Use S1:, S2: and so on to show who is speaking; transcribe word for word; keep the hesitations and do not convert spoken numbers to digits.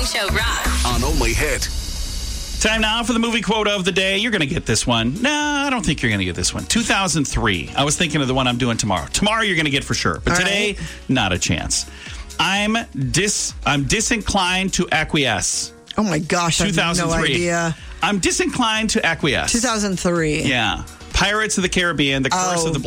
S1: Morning Show rocks.
S2: On Only Hit.
S3: Time now for the movie quote of the day. You're going to get this one. No, I don't think you're going to get this one. two thousand three. I was thinking of the one I'm doing tomorrow. Tomorrow you're going to get for sure. But
S4: All
S3: today,
S4: right.
S3: not a chance. I'm dis I'm disinclined to acquiesce.
S4: Oh my gosh, I have no idea.
S3: I'm disinclined to acquiesce.
S4: two thousand three.
S3: Yeah. Pirates of the Caribbean, The Curse
S4: Oh.
S3: of the